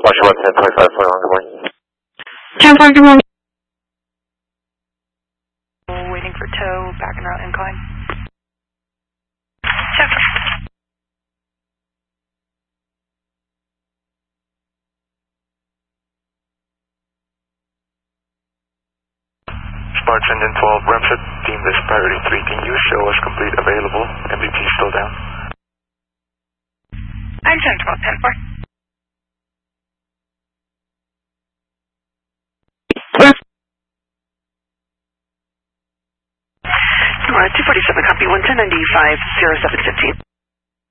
Marshall 1025, good morning. 10-4, good morning. Waiting for tow, back and route incline. 10-4. Sparks engine 12, Ramset, deemed as priority 3. Can you show us complete available? MVP still down. I'm 10-12, 10-4. Yes. 247, copy 11095, 0715.